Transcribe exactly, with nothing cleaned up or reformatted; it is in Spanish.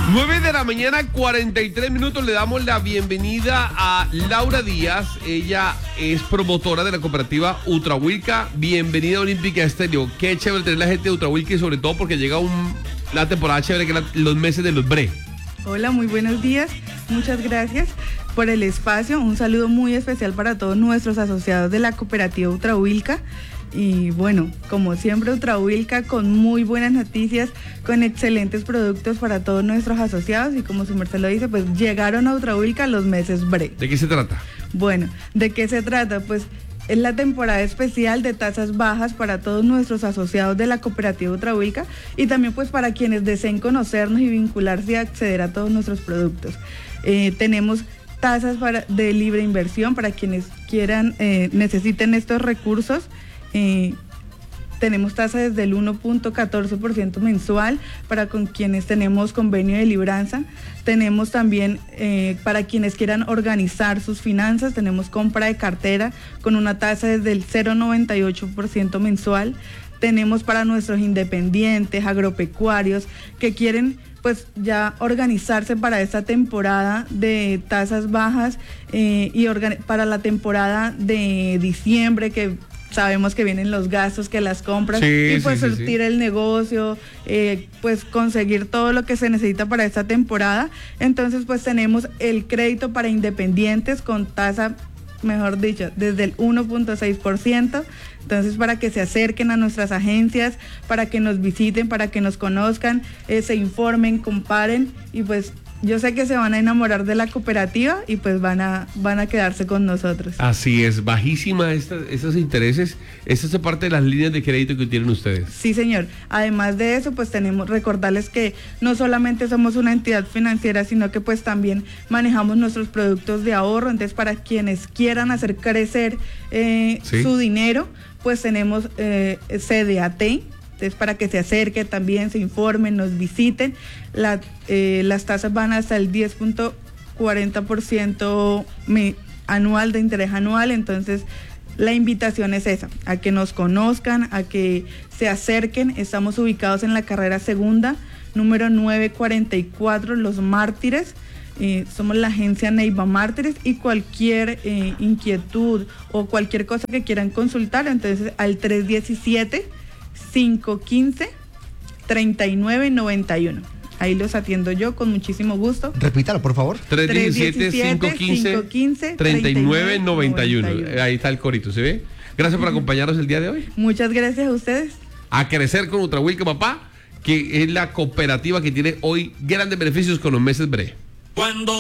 nueve de la mañana, cuarenta y tres minutos. Le damos la bienvenida a Laura Díaz. Ella es promotora de la cooperativa Utrahuilca. Bienvenida a Olímpica Estéreo. Qué chévere tener la gente de Utrahuilca y sobre todo porque llega un, la temporada chévere que es la, los meses de los B R E. Hola, muy buenos días. Muchas gracias por el espacio. Un saludo muy especial para todos nuestros asociados de la cooperativa Utrahuilca. Y bueno, como siempre, Utrahuilca con muy buenas noticias, con excelentes productos para todos nuestros asociados y como su merced lo dice, pues llegaron a Utrahuilca los meses B R E. ¿De qué se trata? Bueno, ¿de qué se trata? Pues es la temporada especial de tasas bajas para todos nuestros asociados de la cooperativa Utrahuilca y también pues para quienes deseen conocernos y vincularse y acceder a todos nuestros productos. Eh, tenemos tasas para, de libre inversión para quienes quieran, eh, necesiten estos recursos. Eh, tenemos tasa desde el uno punto catorce por ciento mensual para con quienes tenemos convenio de libranza. Tenemos también eh, para quienes quieran organizar sus finanzas, tenemos compra de cartera con una tasa desde el cero punto noventa y ocho por ciento mensual. Tenemos para nuestros independientes, agropecuarios que quieren pues ya organizarse para esta temporada de tasas bajas eh, y para la temporada de diciembre que sabemos que vienen los gastos, que las compras, sí, y pues sí, sí, surtir sí. el negocio, eh, pues conseguir todo lo que se necesita para esta temporada. Entonces pues tenemos el crédito para independientes con tasa, mejor dicho, desde el uno punto seis por ciento. Entonces para que se acerquen a nuestras agencias, para que nos visiten, para que nos conozcan, eh, se informen, comparen y pues yo sé que se van a enamorar de la cooperativa y pues van a, van a quedarse con nosotros. Así es, bajísima esta, estos intereses. Esta es parte de las líneas de crédito que tienen ustedes. Sí, señor. Además de eso, pues tenemos, recordarles que no solamente somos una entidad financiera, sino que pues también manejamos nuestros productos de ahorro. Entonces, para quienes quieran hacer crecer eh, ¿Sí? su dinero, pues tenemos eh, C D A T. Entonces, para que se acerquen también, se informen, nos visiten. La, eh, las tasas van hasta el diez punto cuarenta por ciento anual de interés anual. Entonces, la invitación es esa, a que nos conozcan, a que se acerquen. Estamos ubicados en la carrera segunda, número nueve cuarenta y cuatro, Los Mártires. Eh, somos la agencia Neiva Mártires y cualquier eh, inquietud o cualquier cosa que quieran consultar, entonces al tres diecisiete, cinco quince, treinta y nueve noventa y uno. Ahí los atiendo yo con muchísimo gusto. Repítalo, por favor. tres diecisiete, cinco quince, treinta y nueve noventa y uno. Ahí está el corito, ¿se ve? Gracias por acompañarnos el día de hoy. Muchas gracias a ustedes. A crecer con Utrahuilca, papá, que es la cooperativa que tiene hoy grandes beneficios con los meses B R E. Cuando